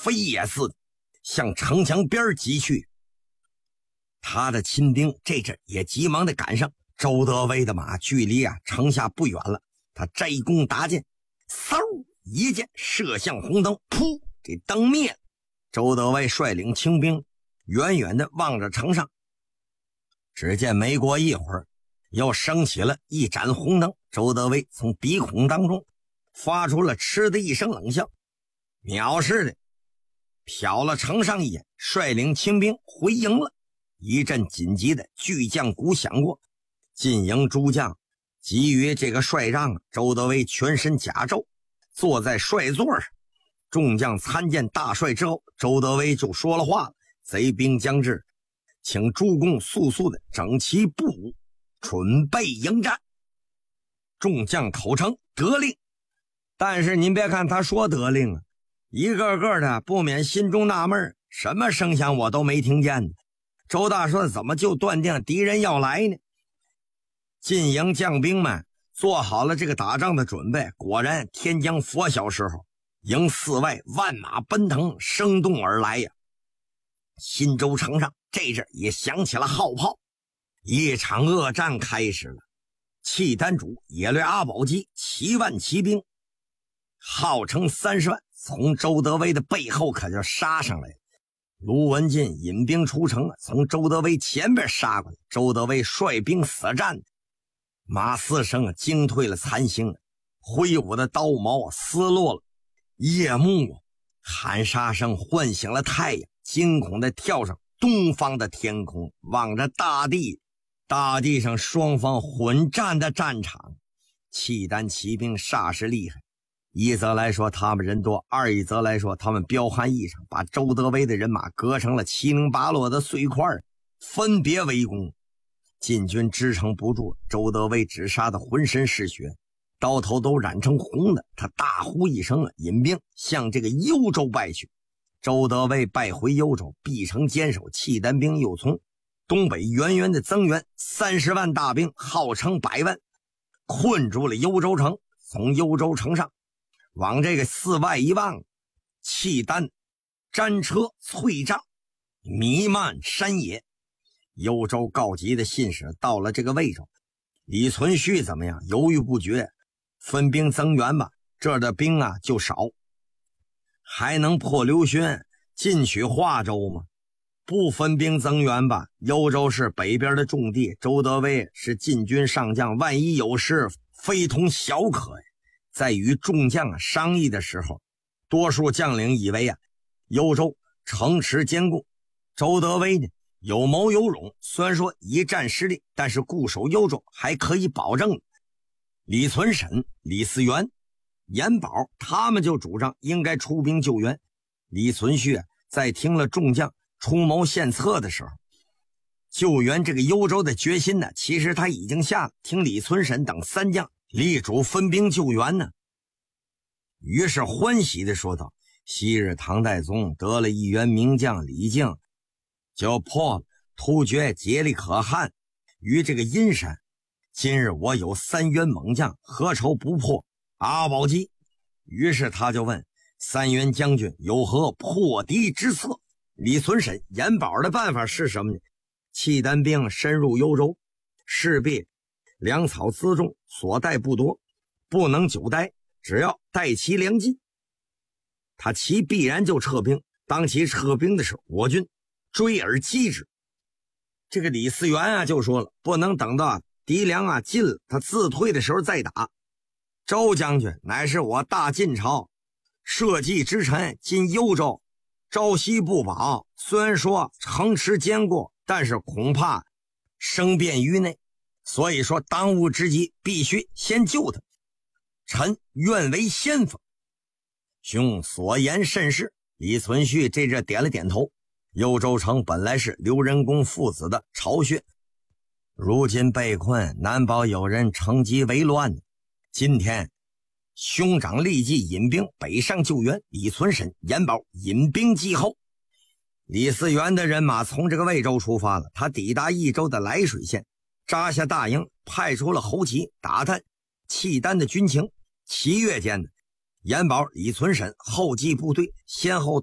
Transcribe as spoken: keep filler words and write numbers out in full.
飞也似的向城墙边急去。他的亲兵这阵也急忙的赶上，周德威的马距离啊城下不远了，他摘弓搭箭，嗖一箭射向红灯，噗，这灯灭了。周德威率领清兵远远的望着城上，只见没过一会儿又升起了一盏红灯，周德威从鼻孔当中发出了嗤的一声冷笑，藐视的瞟了城上一眼，率领清兵回营了。一阵紧急的巨将鼓响过，进营诸将急于这个帅帐，周德威全身甲胄坐在帅座上。众将参见大帅之后，周德威就说了话了：贼兵将至，请诸公速速的整齐部伍，准备迎战。众将口称得令。但是您别看他说得令啊，一个个的不免心中纳闷，什么声响我都没听见呢。周大帅怎么就断定敌人要来呢？进营将兵们做好了这个打仗的准备，果然天将拂晓时候，营四外万马奔腾，生动而来呀。新州城上这阵也响起了号炮，一场恶战开始了。契丹主野略阿保机七万骑兵，号称三十万，从周德威的背后可就杀上来了。卢文进引兵出城，从周德威前边杀过来，周德威率兵死战，马四生惊退了残星，挥舞的刀矛撕落了夜幕，喊杀声唤醒了太阳，惊恐地跳上东方的天空，望着大地，大地上双方混战的战场。契丹骑兵煞是厉害，一则来说他们人多，二一则来说他们彪悍异常，把周德威的人马割成了七零八落的碎块，分别围攻。晋军支撑不住，周德威只杀得浑身是血，刀头都染成红的。他大呼一声，引兵向这个幽州败去。周德威败回幽州，必城坚守，契丹兵又从东北源源的增援，三十万大兵号称百万，困住了幽州城。从幽州城上往这个寺外一望，契丹战车翠帐弥漫山野。幽州告急的信使到了这个魏州，李存勖怎么样？犹豫不决，分兵增援吧，这儿的兵啊就少，还能破刘轩进取华州吗？不分兵增援吧，幽州是北边的重地，周德威是禁军上将，万一有事非同小可呀。在与众将商议的时候，多数将领以为啊，幽州城池坚固，周德威呢有谋有勇，虽然说一战失利，但是固守幽州还可以保证。李存审、李嗣源、严保他们就主张应该出兵救援。李存勖啊，在听了众将出谋献策的时候，救援这个幽州的决心呢，其实他已经下了。听李存审等三将力主分兵救援呢，于是欢喜地说道：昔日唐太宗得了一员名将李靖，就破了突厥竭力可汗于这个阴山，今日我有三员猛将，何愁不破阿保机？于是他就问三员将军有何破敌之策。李存审、严保的办法是什么呢？契丹兵深入幽州，势必粮草辎重所带不多，不能久待，只要待其粮尽，他其必然就撤兵。当其撤兵的时候，我军追而击之。这个李嗣源啊就说了，不能等到敌粮啊尽了，他自退的时候再打。周将军乃是我大晋朝社稷之臣，今幽州朝夕不保，虽然说城池坚固，但是恐怕生变于内，所以说当务之急必须先救他，臣愿为先锋。兄所言甚是。李存勖这阵点了点头。幽州城本来是刘仁恭父子的巢穴，如今被困，难保有人乘机为乱。今天兄长立即引兵北上救援，李存审、严保引兵继后。李嗣源的人马从这个魏州出发了，他抵达益州的涞水县，扎下大营，派出了侯奇打探契丹的军情。七月间呢，严保、李存审后继部队先后